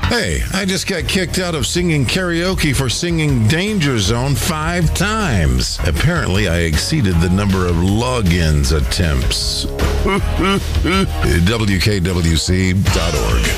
Hey, I just got kicked out of singing karaoke for singing Danger Zone 5 times. Apparently, I exceeded the number of logins attempts. WKWC.org.